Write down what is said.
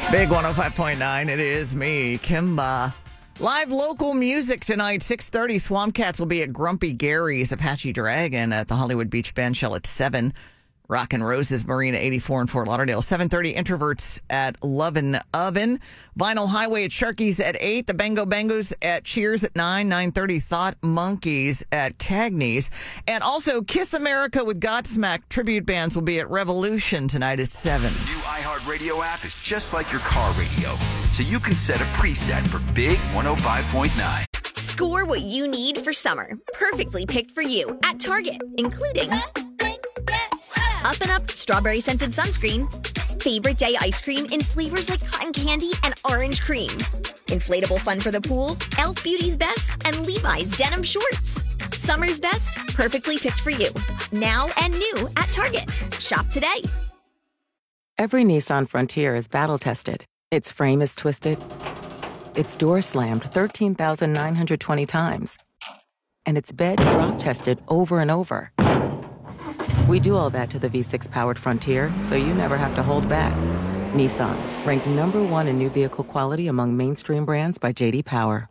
Big 105.9. It is me, Kimba. Live local music tonight, 6:30. Swamp Cats will be at Grumpy Gary's Apache Dragon at the Hollywood Beach Bandshell at 7. Rock and Roses Marina 84 in Fort Lauderdale. 7:30. Introverts at Lovin' Oven. Vinyl Highway at Sharky's at 8. The Bango Bangos at Cheers at 9. 9:30. Thought Monkeys at Cagney's. And also Kiss America with Godsmack tribute bands will be at Revolution tonight at 7. The new iHeartRadio app is just like your car radio, so you can set a preset for Big 105.9. Score what you need for summer. Perfectly picked for you at Target, including Up and Up strawberry scented sunscreen, favorite day ice cream in flavors like cotton candy and orange cream, inflatable fun for the pool, Elf Beauty's Best, and Levi's denim shorts. Summer's best, perfectly picked for you. Now and new at Target. Shop today. Every Nissan Frontier is battle-tested. Its frame is twisted. Its door slammed 13,920 times. And its bed drop-tested over and over. We do all that to the V6-powered Frontier, so you never have to hold back. Nissan, ranked #1 in new vehicle quality among mainstream brands by J.D. Power.